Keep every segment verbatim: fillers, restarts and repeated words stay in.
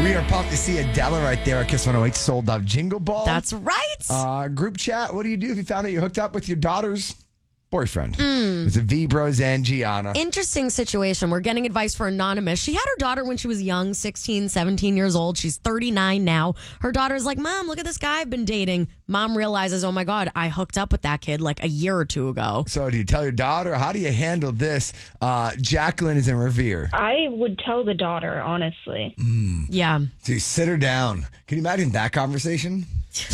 We are pumped to see Adela right there at Kiss one oh eight Sold Out Jingle Ball. That's right. Uh, group chat, what do you do if you found out you hooked up with your daughter's boyfriend? Mm. It's a V Bros and Gianna. Interesting situation. We're getting advice for Anonymous. She had her daughter when she was young, sixteen, seventeen years old. She's thirty-nine now. Her daughter's like, Mom, look at this guy I've been dating. Mom realizes, oh my God, I hooked up with that kid like a year or two ago. So do you tell your daughter? How do you handle this? Uh, Jacqueline is in Revere. I would tell the daughter, honestly. Mm. Yeah. So you sit her down. Can you imagine that conversation?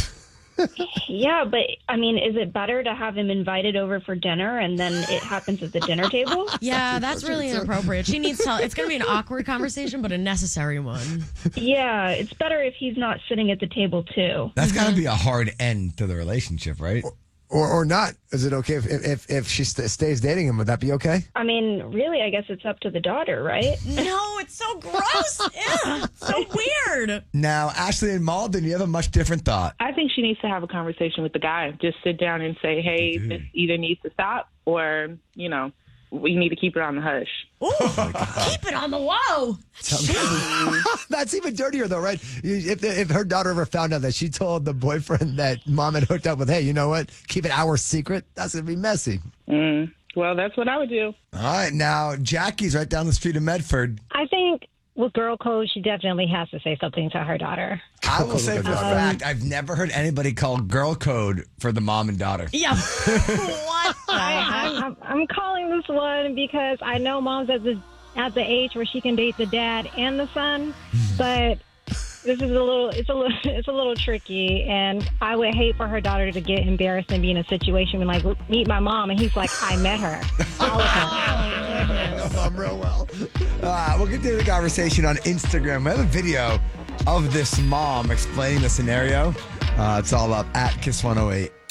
Yeah, but I mean, is it better to have him invited over for dinner and then it happens at the dinner table? Yeah, that's really inappropriate. She needs to, it's going to be an awkward conversation, but a necessary one. Yeah, it's better if he's not sitting at the table too. That's got to be a hard end to the relationship, right? Or or not? Is it okay if if, if she st- stays dating him? Would that be okay? I mean, really, I guess it's up to the daughter, right? No, it's so gross. Ew, it's so weird. Now, Ashley and Malden, you have a much different thought. I think she needs to have a conversation with the guy. Just sit down and say, hey, this either needs to stop or, you know, we need to keep it on the hush. Ooh, keep it on the low. That's even dirtier, though, right? You- If if her daughter ever found out that she told the boyfriend that mom had hooked up with, hey, you know what? Keep it our secret. That's gonna be messy. Mm, well, that's what I would do. All right, now Jackie's right down the street in Medford. I think with girl code, she definitely has to say something to her daughter. I will say for a Um, fact, I've never heard anybody call girl code for the mom and daughter. Yeah. What? I, I'm, I'm calling this one because I know mom's at the at the age where she can date the dad and the son, but this is a little it's a little it's a little tricky, and I would hate for her daughter to get embarrassed and be in a situation when like meet my mom and he's like, I met her. All of her. I'm real well. Uh, we'll continue the conversation on Instagram. We have a video of this mom explaining the scenario. Uh, it's all up at Kiss one oh eight.